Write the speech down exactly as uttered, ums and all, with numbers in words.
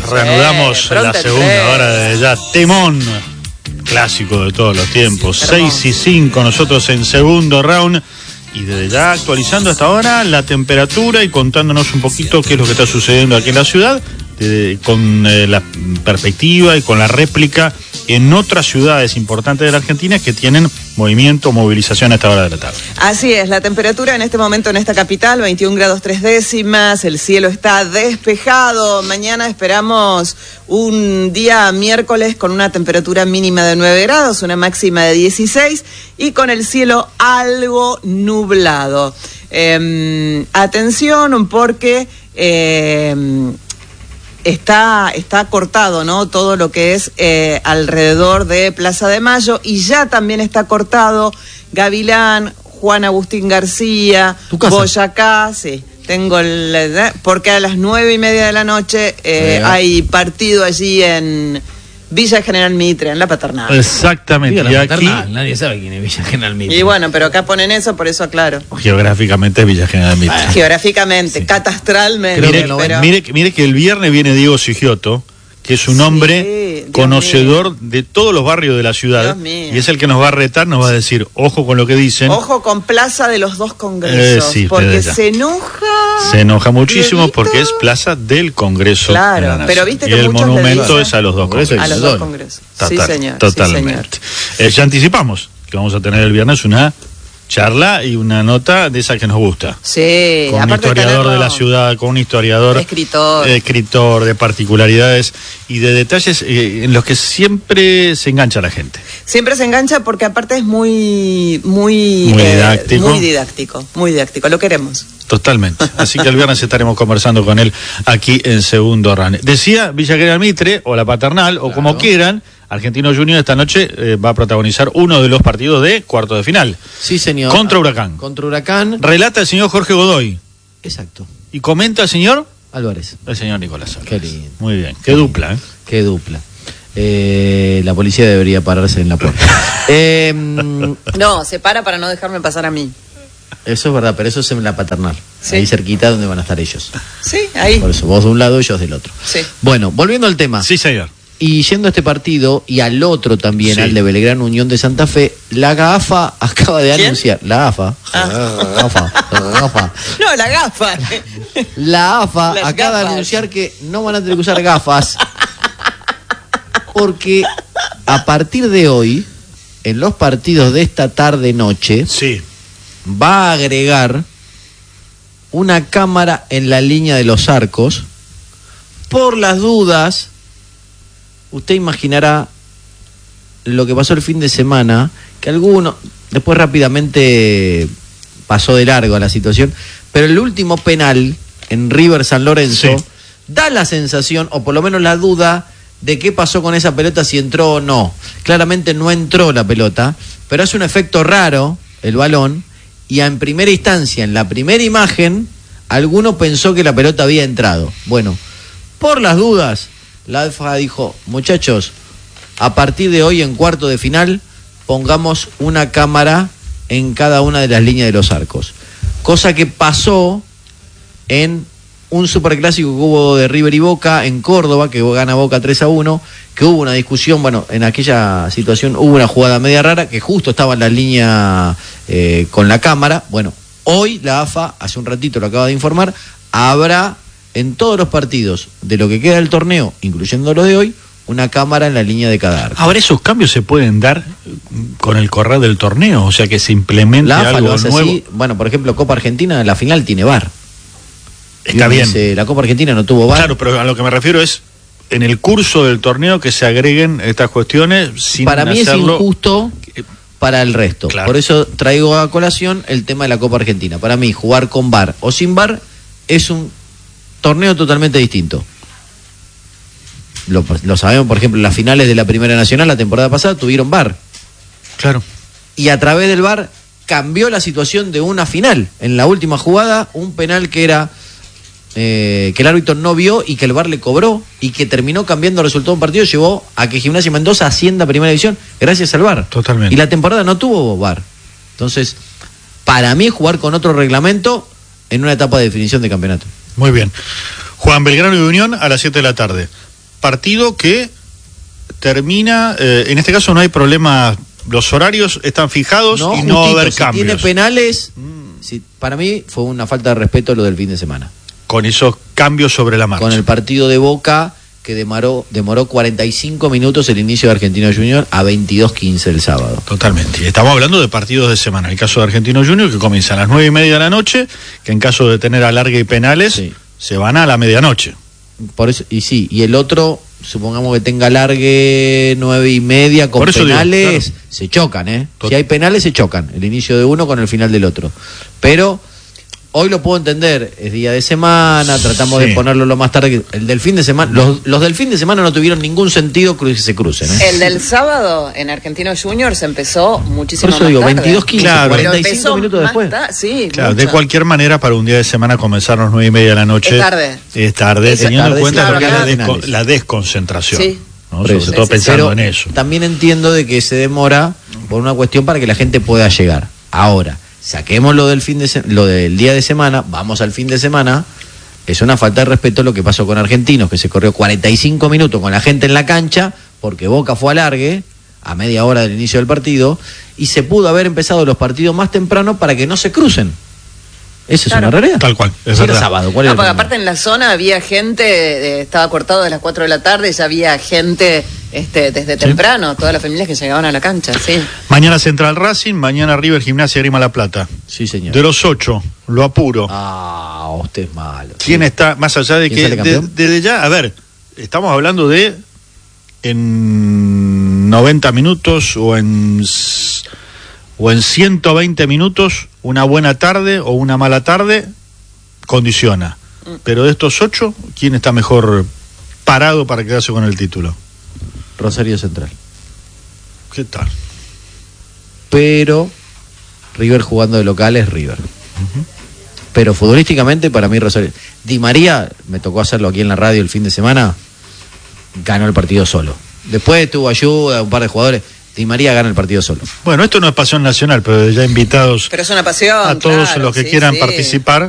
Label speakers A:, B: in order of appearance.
A: Reanudamos
B: Sí,
A: la segunda
B: tres.
A: hora de ya. Temón, clásico de todos los tiempos.
B: Sí,
A: seis y cinco, nosotros en segundo round. Y desde ya actualizando hasta ahora la temperatura y contándonos un poquito qué es lo que está sucediendo aquí en la ciudad, de, con eh, la perspectiva y con la réplica en otras ciudades importantes de la Argentina que tienen movimiento, movilización a esta hora de la tarde.
B: Así es, la temperatura en este momento en esta capital, veintiún grados tres décimas, el cielo está despejado. Mañana esperamos un día miércoles con una temperatura mínima de nueve grados, una máxima de dieciséis y con el cielo algo nublado. Eh, atención porque... Eh, Está, está cortado, ¿no? Todo lo que es eh, alrededor de Plaza de Mayo y ya también está cortado Gavilán, Juan Agustín García, Boyacá, sí. Tengo el, porque a las nueve y media de la noche eh, hay partido allí en Villa General Mitre, en la Paternal.
A: Exactamente.
C: La
A: y
C: Paternal,
A: aquí,
C: nadie sabe quién es Villa General Mitre.
B: Y bueno, pero acá ponen eso, por eso aclaro.
A: geográficamente, Villa General Mitre.
B: Ah, geográficamente, sí. Catastralmente.
A: Mire,
B: que pero...
A: mire, mire que el viernes viene Diego Sigioto, que es un
B: Sí,
A: hombre
B: Dios
A: conocedor
B: mío.
A: de todos los barrios de la ciudad.
B: Dios mío.
A: Y es el que nos va a retar, nos va a decir, ojo con lo que dicen.
B: Ojo con Plaza de los dos Congresos,
A: Eh, sí,
B: porque
A: desde ya.
B: se enoja.
A: Se enoja muchísimo
B: Dieguito.
A: porque es Plaza del Congreso.
B: Claro,
A: de la Nación.
B: pero viste
A: y
B: que
A: el
B: muchos le
A: monumento
B: dicen-
A: es a los dos
C: Congreso
A: congresos.
B: A los dos Congresos. Sí,
A: Total-
B: señor.
A: Totalmente.
B: Sí, señor.
A: Eh, ya anticipamos que vamos a tener el viernes una charla y una nota de esa que nos gusta.
B: Sí,
A: Con un
B: aparte
A: historiador
B: tenerlo-
A: de la ciudad, con un historiador,
B: Escritor.
A: eh, escritor de particularidades y de detalles eh, en los que siempre se engancha la gente.
B: Siempre se engancha porque aparte es muy, muy,
A: Muy
B: eh,
A: didáctico.
B: muy didáctico, muy didáctico. Lo queremos.
A: Totalmente. Así que el viernes estaremos conversando con él aquí en segundo round. Decía Villa General Mitre o la Paternal o como quieran. Argentino Junior esta noche eh, va a protagonizar uno de los partidos de cuarto de final.
C: Sí, señor.
A: Contra Huracán.
C: Contra Huracán.
A: Relata el señor Jorge Godoy.
C: Exacto.
A: Y comenta el señor,
C: Álvarez.
A: el señor Nicolás Álvarez.
C: Qué lindo.
A: Muy bien. Qué dupla, ¿eh?
C: Qué dupla. Eh, la policía debería pararse en la puerta. eh,
B: No, se para para no dejarme pasar a mí.
C: eso es verdad, pero eso es en la Paternal.
B: Sí.
C: Ahí cerquita donde van a estar ellos.
B: Sí, ahí.
C: Por eso, vos de un lado, ellos del otro.
B: Sí.
C: Bueno, volviendo al tema.
A: Sí, señor.
C: Y yendo a este partido y al otro también,
A: Sí.
C: al de Belgrano Unión de Santa Fe, la GAFA acaba de
B: ¿Quién?
C: anunciar. La AFA.
B: Ah.
C: La AFA. La AFA.
B: No, la gafa.
C: La AFA
B: Las
C: acaba de
B: gafas.
C: anunciar que no van a tener que usar gafas porque a partir de hoy, en los partidos de esta tarde-noche,
A: Sí.
C: va a agregar una cámara en la línea de los arcos. Por las dudas, usted imaginará lo que pasó el fin de semana, que alguno, después rápidamente pasó de largo a la situación, pero el último penal en River San Lorenzo
A: Sí.
C: da la sensación, o por lo menos la duda, de qué pasó con esa pelota, si entró o no. Claramente no entró la pelota, pero hace un efecto raro el balón, y en primera instancia, en la primera imagen, alguno pensó que la pelota había entrado. Bueno, por las dudas, la AFA dijo, muchachos, a partir de hoy en cuarto de final, pongamos una cámara en cada una de las líneas de los arcos. Cosa que pasó en un superclásico que hubo de River y Boca en Córdoba, que gana Boca tres a uno, que hubo una discusión, bueno, en aquella situación hubo una jugada media rara, que justo estaba en la línea eh, con la cámara. Bueno, hoy la AFA, hace un ratito lo acaba de informar, habrá en todos los partidos de lo que queda del torneo, incluyendo lo de hoy, una cámara en la línea de cada arco.
A: Ahora, esos cambios se pueden dar con el correr del torneo, o sea que se implemente
C: La AFA
A: algo
C: lo hace
A: nuevo.
C: así. Bueno, por ejemplo, Copa Argentina, la final tiene V A R.
A: Está
C: Y uno
A: bien.
C: dice, la Copa Argentina no tuvo V A R.
A: Claro, pero a lo que me refiero es en el curso del torneo que se agreguen estas cuestiones sin
C: Para mí
A: hacerlo...
C: es injusto para el resto.
A: Claro.
C: Por eso traigo a colación el tema de la Copa Argentina. Para mí, jugar con V A R o sin V A R es un torneo totalmente distinto. Lo, lo sabemos, por ejemplo, las finales de la Primera Nacional la temporada pasada tuvieron V A R.
A: Claro.
C: Y a través del V A R cambió la situación de una final. En la última jugada, un penal que era eh, que el árbitro no vio y que el V A R le cobró y que terminó cambiando el resultado de un partido, llevó a que Gimnasia Mendoza ascienda a Primera División gracias al V A R.
A: Totalmente.
C: Y la temporada no tuvo V A R. Entonces, para mí, jugar con otro reglamento en una etapa de definición de campeonato.
A: Muy bien. Juan, Belgrano y Unión a las siete de la tarde. partido que termina, eh, en este caso no hay problema, los horarios están fijados
C: No,
A: y no va a
C: justito,
A: haber
C: si
A: cambios.
C: tiene penales, mm. si, para mí fue una falta de respeto lo del fin de semana.
A: Con esos cambios sobre la marcha.
C: Con el partido de Boca, que demoró, demoró cuarenta y cinco minutos el inicio de Argentino Junior a veintidós quince el sábado.
A: Totalmente. Y estamos hablando de partidos de semana. El caso de Argentino Junior, que comienza a las nueve y media de la noche, que en caso de tener alargue y penales,
C: Sí.
A: se van a la medianoche.
C: Por eso, y sí, y el otro, supongamos que tenga largue nueve y media con
A: Por eso digo,
C: penales,
A: claro.
C: se chocan, ¿eh?
A: Tot-
C: Si hay penales, se chocan. El inicio de uno con el final del otro. Pero hoy lo puedo entender, es día de semana, tratamos
A: Sí.
C: de ponerlo lo más tarde. que- El del fin de semana, los, los del fin de semana no tuvieron ningún sentido que se crucen, ¿eh?
B: El del sábado en Argentino Junior se empezó muchísimo
C: Por eso
B: más
C: digo,
B: tarde.
C: veintidós quince,
A: Claro.
B: Pero
C: cuarenta y cinco
B: empezó
C: minutos
B: más
C: después.
B: ta- sí,
A: Claro,
B: mucho.
A: de cualquier manera, para un día de semana comenzar a las nueve y media de la noche.
B: Es tarde.
A: Es tarde,
C: Es
A: teniendo
C: tarde,
A: en cuenta
B: sí,
A: lo que es la,
C: claro,
A: desco-
C: penales.
A: la desconcentración.
B: Sí.
A: ¿no?
C: Por
A: Sobre
C: eso.
A: todo
B: Sí, sí,
A: pensando
C: Pero
A: en eso.
C: también entiendo de que se demora por una cuestión para que la gente pueda llegar. Ahora, saquemos lo del fin de se- lo del día de semana, vamos al fin de semana. Es una falta de respeto lo que pasó con Argentinos, que se corrió cuarenta y cinco minutos con la gente en la cancha, porque Boca fue a alargue, a media hora del inicio del partido, y se pudo haber empezado los partidos más temprano para que no se crucen. Esa
B: Claro.
C: es una realidad.
A: Tal cual, es
C: Si era
A: verdad.
C: sábado, ¿cuál
B: No,
C: era el
B: porque
C: problema?
B: aparte en la zona había gente, eh, estaba cortado de las cuatro de la tarde, ya había gente este, desde temprano, todas las familias que llegaban a la cancha, sí.
A: Mañana Central Racing, mañana River Gimnasia Grima La Plata.
C: Sí, señor.
A: De los ocho, lo apuro.
C: Ah, usted es malo.
A: ¿Quién
C: Sí.
A: está más allá de
C: ¿Quién
A: que
C: sale
A: de-
C: campeón?
A: desde ya, a ver, estamos hablando de en noventa minutos o en s- o en ciento veinte minutos una buena tarde o una mala tarde condiciona. Pero de estos ocho, ¿quién está mejor parado para quedarse con el título?
C: Rosario Central.
A: ¿Qué tal?
C: Pero River jugando de local es River. Pero futbolísticamente para mí Rosario. Di María, me tocó hacerlo aquí en la radio el fin de semana, ganó el partido solo. Después tuvo ayuda, un par de jugadores. Di María gana el partido solo.
A: Bueno, esto no es Pasión Nacional, pero ya invitados
B: Pero es una pasión.
A: a todos
B: claro,
A: los que
B: sí,
A: quieran
B: sí.
A: participar.